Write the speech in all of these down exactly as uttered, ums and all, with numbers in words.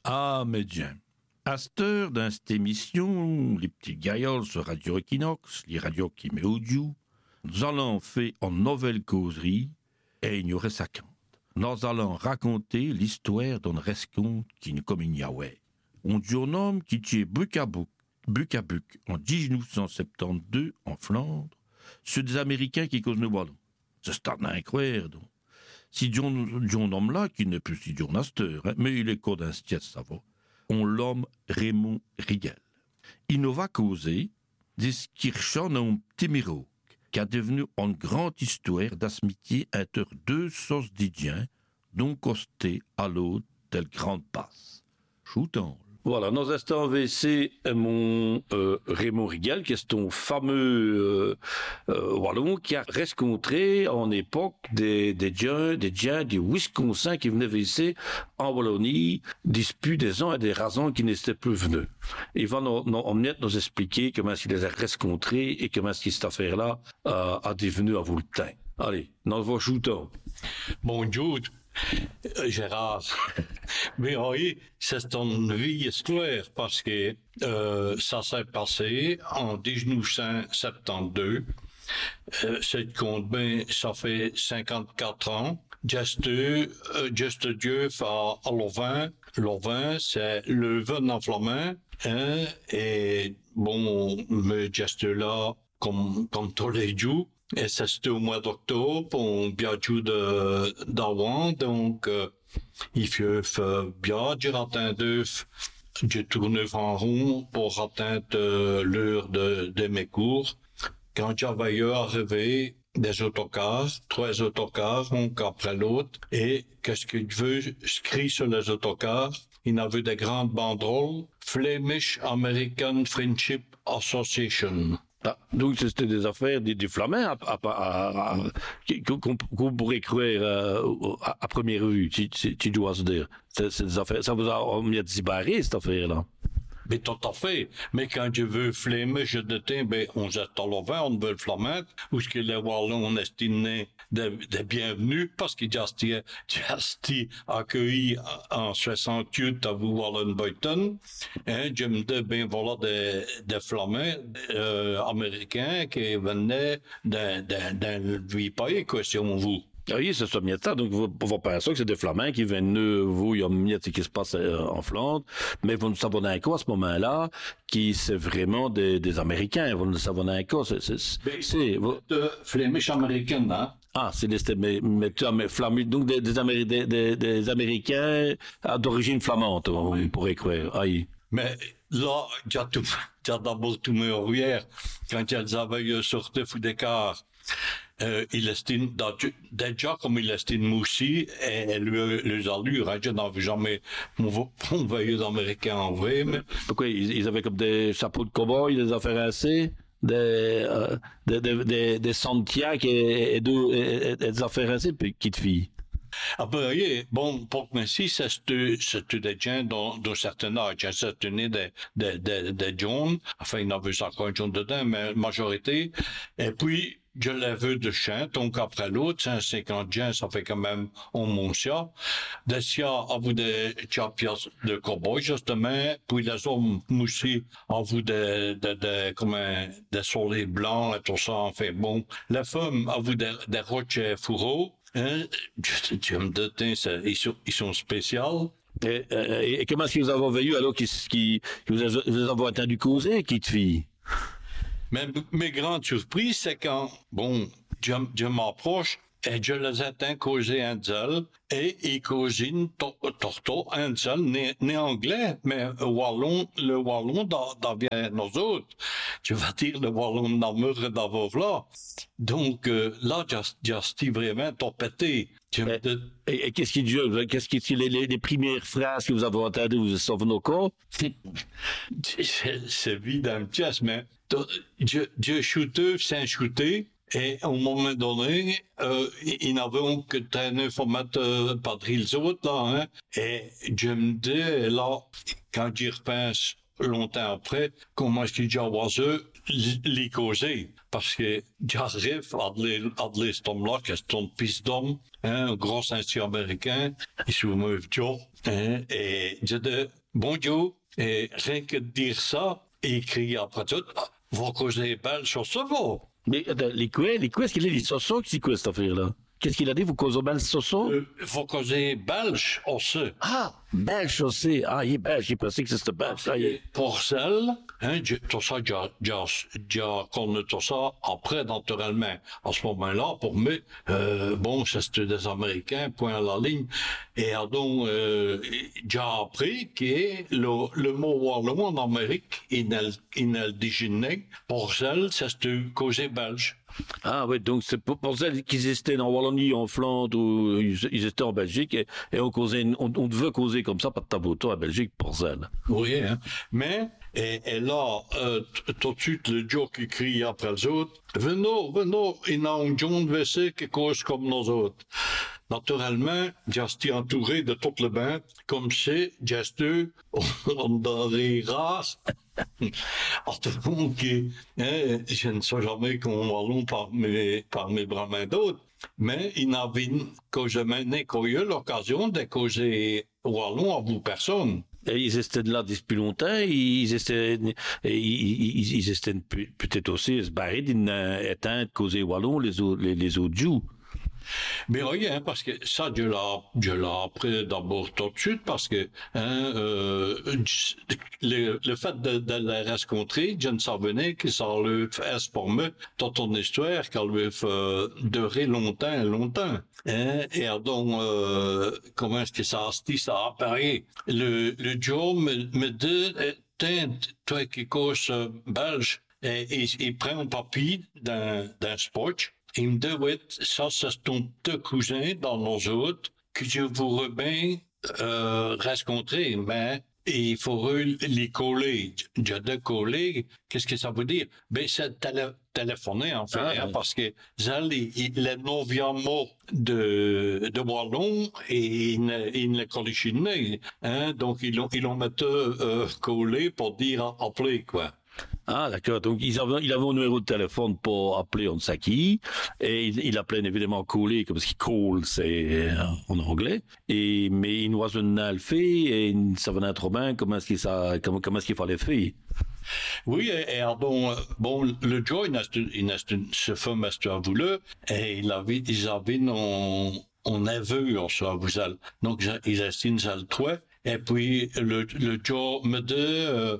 Ah, mais Dieu. À cette heure, dans cette émission, les petits gaillards sur Radio Equinox, les radios qui met audio, nous allons faire une nouvelle causerie et il y aurait sa compte. Nous allons raconter l'histoire d'un rescompte qui nous comme une Yahweh. On dit un homme qui tient buc à buc, buc à buc, en dix-neuf cent soixante-douze en Flandre, sur des Américains qui causent nos ballons. C'est incroyable, donc. Si John, John homme-là, qui n'est plus si John Astor, hein, mais il est code d'un stiet, ça va, on l'homme Raymond Rigel. Il nous va causer des Kirchhoff un petit miracle, qui a devenu une grande histoire d'amitié entre deux sosdidiens, dont costé à l'autre telle grande passe. Chouton. Voilà, dans l'instant V C, mon euh, Raymond Rigel, qui est ton fameux euh, euh, wallon, qui a rencontré en époque des des gens, des gens du Wisconsin qui venaient V C en Wallonie, dispute des uns et des raisons qui n'étaient plus venus. Il va nous, nous, nous, nous expliquer comment il les a rencontrés et comment cette affaire-là euh, a devenu à vous le temps. Allez, dans vos shootons. Bonjour. Euh, Gérard, mais oui, c'est une vieille histoire parce que euh, ça s'est passé en dix-neuf cent soixante-douze. Euh, cette compte, ben, ça fait cinquante-quatre ans. Juste, euh, juste Dieu à, à Louvain. Louvain, c'est le vin en flamand, hein, et bon, mais juste là, comme, comme tous les jours. Et ça, c'était au mois d'octobre, on bientôt de, d'avant, donc, euh, il faut faire bien du ratin d'œuf, je tourne en rond pour atteindre euh, l'heure de, de mes cours. Quand j'avais arrivé des autocars, trois autocars, un après l'autre, et qu'est-ce que je veux, je crie sur les autocars, il y avait des grandes banderoles, Flemish American Friendship Association. Ah, donc c'était des affaires des, des flamands à, à, à, à, qu'on, qu'on pourrait croire euh, à, à première vue, tu, tu, tu dois se dire. C'est, c'est des affaires, ça vous a mis à disbarrer cette affaire-là. Mais tout à fait. Mais quand je veux flammer, je déteins, ben, on jette à l'ovin, on veut le flammer, ou ce que les Wallons ont estimé de, de bienvenue, parce qu'ils ont été accueillis en soixante-huit à Wallenbuyten. Hein, je me dis, ben, voilà des, des flamands, euh, américains qui venaient d'un, d'un, d'un vieux pays, quoi, si on veut. Ah oui, c'est ça, mietta. Donc, vous, vous pensez que c'est des Flamands qui viennent, vous, il y a mietta qui se passe euh, en Flandre, mais vous ne savez un quoi à ce moment-là, qui c'est vraiment des, des Américains, vous ne savez un quoi, c'est, c'est, c'est, c'est vous... de Flemish américaines, hein. Ah, c'est des, mais, mais, mais Flamands, donc des, des, Améri- des, des, des Américains d'origine flamande, on pourrait croire. Aïe. Mais là, j'ai tout, j'ai d'abord tout mes ouvrières, quand elles avaient sorti fou d'écart. Euh, il estime, déjà comme il estime aussi, et le, les allures, hein, je n'avais jamais envoyé les Américains en vrai, mais... Pourquoi, ils, ils avaient comme des chapeaux de cow-boy, des affaires assez, des, euh, des, des, des, des Santiago et, et, de, et, et des affaires assez, petites filles. Ah ben, oui, bon, pour que si c'est, c'est des gens d'un, d'un certain âge, hein, c'est une des, des, des, des jeunes, enfin, il y en avait cinquante jeunes dedans, mais majorité, et puis, je l'ai vu de chien, donc après l'autre, cent cinquante gens, ça fait quand même un monsia. Des sia, à vous des champions de cow-boy, justement, puis les hommes aussi, à vous des, des, des, comme des soleils blancs et tout ça, enfin bon. Les femmes, à vous des, des rochers fourreaux, hein, je, je me dis, ils sont, ils sont spéciaux. Et, et, et comment est-ce que vous avez vu, alors, qui, qui, qui vous avez, vous avez entendu causer, qui te fille? Mais mes grandes surprises, c'est quand, bon, je, je m'approche et je les entends causer un seul, et ils causent torto, un seul, né, né anglais, mais wallon, le wallon devient nos autres. Je vais dire le wallon d'amour et d'avoir là. Donc, euh, là, j'ai j'ai vraiment topété. Et, et, et qu'est-ce qui dit, qu'est-ce qui les, les, les premières phrases que vous avez entendues, vous vous souvenez encore? C'est, c'est vide un petit, mais Dieu, Dieu shooter, c'est shooter. Et à un moment donné, euh, ils n'avaient que trente-neuf pour mettre euh, par les autres, là, hein. Et je me dis, là, quand j'y repense longtemps après, comment est-ce qu'il a les causé. Parce que j'arrive à les là, qui est un fils d'homme, hein, un gros ancien américain, il se me Joe, hein, et je dis, bonjour, et rien que de dire ça, et il crie après tout, va causer belle sur ce mot. Mais attends, les quoi, les quoi, est-ce qu'il a dit soso, c'est quoi cette affaire-là? Qu'est-ce qu'il a dit, vous causez mal soso? Euh, va causer belge aussi. Ah, belge aussi. Ah, il est belge, j'ai pensé que c'était belge. Ah, il est... Porcel, hein, tout ça, j'ai connu tout ça après, naturellement. À ce moment-là, pour moi, euh, bon, c'était des Américains, point à la ligne. Et donc, euh, j'ai appris que le, le mot wallon en Amérique, indigène, porcel, c'était causé belge. Ah oui, donc c'est pour, pour ça qu'ils étaient en Wallonie, en Flandre, ou ils, ils étaient en Belgique, et, et on, causait, on, on devait causer comme ça, pas de taboto à Belgique pour ça. Là. Oui, hein. Mais, et, et là, euh, tout de suite, le Joe qui crie après les autres, venez, venez, il y a un John V C qui cause comme nous autres. Naturellement, j'étais entouré de toute le bain, comme c'est, j'étais, on rira. En tout cas, hein, je ne sais jamais qu'on wallon par mes, par mes bras mains d'autres, mais il n'avait que je n'ai eu l'occasion de causer wallon à vous personne. Et ils étaient là depuis longtemps, ils étaient, ils, ils, ils étaient peut-être aussi se barrer d'une éteinte causée wallon, les autres, les, les autres joues. Mais oui, hein, parce que ça, je l'ai, je l'ai appris d'abord tout de suite, parce que hein, euh, le, le fait de, de les rencontrer, je ne savais que ça lui fait pour moi toute une histoire qu'elle lui fait durer longtemps, longtemps. Hein, et donc, euh, comment est-ce que ça se dit, ça apparaît? Le, le Joe me, me dit, tiens, toi qui causes belge, et il prend un papier d'un, d'un sport. Il me dit, oui, ça, c'est ton deux cousins dans nos autres que je voudrais bien euh, rencontrer, mais il faudrait les coller. J'ai deux collègues, qu'est-ce que ça veut dire? Ben, c'est télé téléphoner, en fait, ah, hein, oui. Parce que ça, les, les neuvième mots de, de Wallon, et ils ne les collisionnaient, hein, donc ils l'ont, ils l'ont mis euh, collé pour dire appeler, quoi. Ah, d'accord. Donc, ils avaient, il avait un numéro de téléphone pour appeler on ne sait qui. Et il, il appelait évidemment Coley, parce qu'il call, c'est en anglais. Et, mais il nous a un fait et il ne savait pas trop bien comment est-ce qu'il, ça, comment, comment est-ce qu'il fallait faire. Oui, et, et donc, bon, le Joe, il a ce fameux à voulu, et il avait, ils avaient un, un neveu, on se vous donc, ils a signé ça le trois. Et puis, le, le Joe me dit, euh,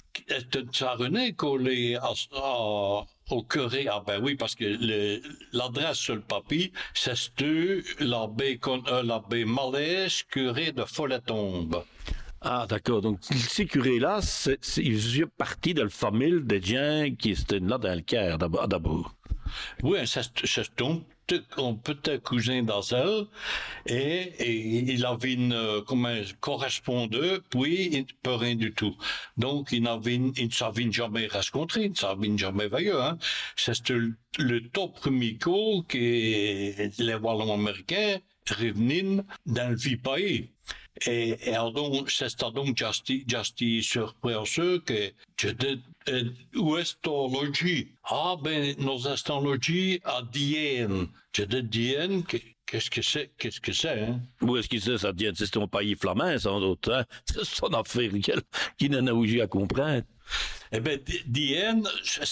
tu as René collé à, à, au curé? Ah ben oui, parce que le, l'adresse sur le papier, c'est l'abbé, euh, l'abbé Malaise, curé de Folletombe. Ah, d'accord. Donc, ces curés-là, c'est, c'est, ils faisaient partie de la famille des gens qui étaient là dans le Caire, d'abord. Oui, c'est, c'est ton un petit cousin d'Azel, et, et il avait une, comme un correspondant, puis il ne peut rien du tout. Donc, il n'avait, il ne savait jamais rencontré, il ne savait jamais veillé, hein. C'est le, le top premier coup que les Wallons américains revenaient dans le vieux pays. Et, et donc, c'est donc justi, justi surpris que je dis, euh, où est ton logis? Ah, ben, nos astrologies à Dienne. Je dis, Dienne, qu'est-ce que c'est, qu'est-ce que c'est, hein? Où est-ce que c'est, ça, Dienne? C'est un pays flamand, sans doute, hein? C'est son affaire, qui n'en a eu à comprendre. Eh ben, Dienne,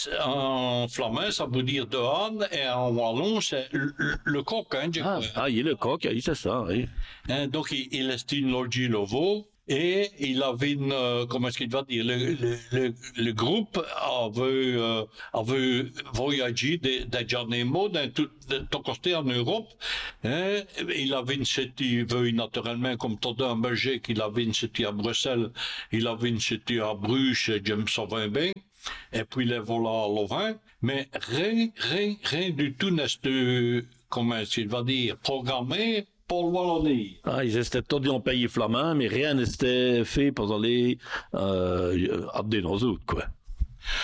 en flamand, ça veut dire dehors, et en wallon, c'est le, le coq, hein, je ah, ah, il est le coq, oui, c'est ça, oui. Hein, donc, il, il est une logis Lovo, et il avait une, euh, comment est-ce qu'il va dire, le, le, le, le groupe avait, euh, avait voyagé des, des derniers mots dans tout, tout côté en Europe, hein, il avait une cité, naturellement, comme tout en Belgique, il avait une cité à Bruxelles, il avait une cité à Bruges, je me souviens bien, et puis les volants à Louvain, mais rien, rien, rien du tout n'est, comment est-ce qu'il va dire, programmé pour le Wallonie. Ah, ils étaient tous en pays flamand, mais rien n'était fait pour aller euh, abder nos autres, quoi.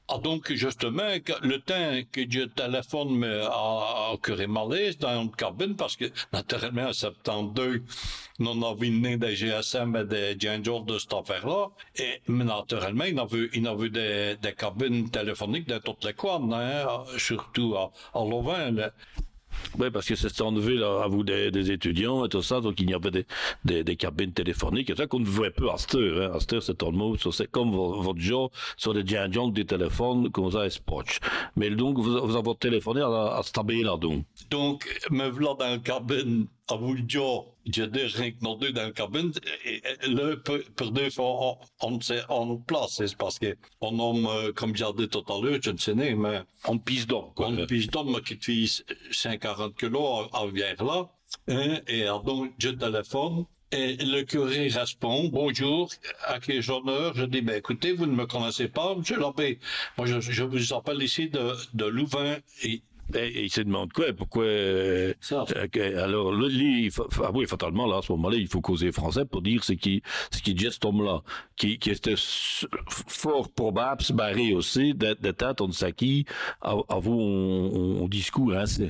Ah, donc, justement, le temps que je téléphone à, à Curé Malaise dans une cabine, parce que, naturellement, en soixante-douze, on avait né des G S M et des Ginger de cette affaire-là. Et, mais naturellement, il y avait, il y avait des, des cabines téléphoniques dans toutes les coins, hein, surtout à, à Louvain, là. Oui, parce que c'est enlevé là, à vous des, des étudiants et tout ça, donc il y avait des, des, des cabines téléphoniques, et ça qu'on ne voit peu à cette heure. Hein. À cette heure, c'est en mode, c'est comme votre genre sur des giants des téléphones qu'on a Spoch. Mais donc, vous, vous avez téléphoné à, à Stabé là, donc. Donc, me voilà dans la cabine, à vous le dire, j'ai des rien que dans deux dans la cabine, et, et là, pour, pour deux fois, on, on, on place, c'est parce que, on nomme, comme j'ai dit tout à l'heure, je ne sais pas, mais. On pisse d'homme, quoi. On pisse d'homme, moi, qui fait cent quarante kilos à, à Vière là, hein, et donc, je téléphone. Et le curé répond, bonjour, à quel honneur? Je dis, ben, écoutez, vous ne me connaissez pas, monsieur l'abbé. Moi, je, je vous appelle ici de, de Louvain. Et, Et, et il se demande quoi, pourquoi, euh, Ça. euh, alors, le lit, ah oui, fatalement, là, à ce moment-là, il faut causer français pour dire ce qui, ce qui dit cet homme-là, qui, qui était fort probable, se barrer aussi, d'être en Saki, à, à vous, on, on discours, hein, c'est.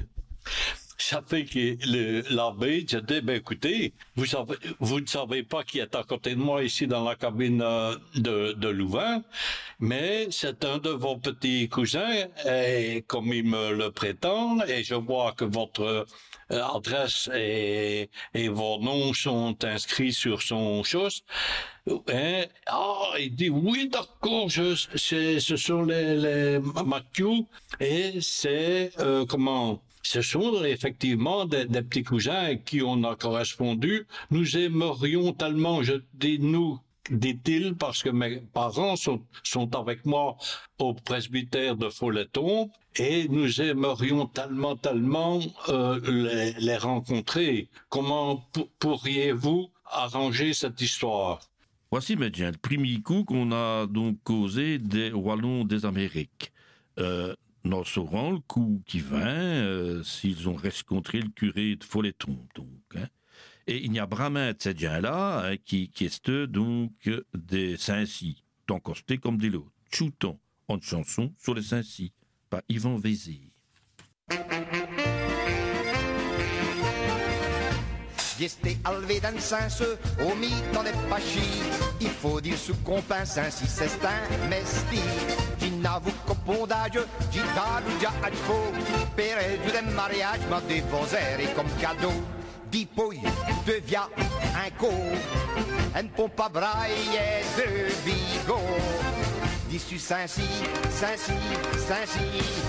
ça fait que le, l'abbé, je dis, ben, écoutez, vous savez, vous ne savez pas qui est à côté de moi ici dans la cabine euh, de, de Louvain, mais c'est un de vos petits cousins, et comme il me le prétend, et je vois que votre euh, adresse et, et vos noms sont inscrits sur son chose. Hein? Ah, il dit, oui, d'accord, je, c'est, ce sont les, les Mathieu, et c'est, euh, comment, ce sont effectivement des, des petits cousins avec qui on a correspondu. Nous aimerions tellement, je dis nous, dit-il, parce que mes parents sont, sont avec moi au presbytère de Folleton, et nous aimerions tellement, tellement euh, les, les rencontrer. Comment p- pourriez-vous arranger cette histoire? Voici maintenant le premier coup qu'on a donc causé des Wallons des Amériques. Euh, nous saurons le coup qui vint, euh, s'ils ont rencontré le curé de Folleton, donc. Hein. Et il y a vraiment de ces gens-là hein, qui, qui est donc des Saint-Cy, tant costés comme des lots. Chouton en chanson sur les Saint-Cy, par Yvan Vézé. Jeste alvé d'un sens au mito de pasci, il faut dire su compensa si c'est un mesti. Ginnavu copondage, gitalu già al fo, per il de mariage m'a déposé comme cadeau. Di poi devient un co, un pompe à braille de bigot. Dis-tu Saint-Cy, Saint-Cy, Saint-Cy.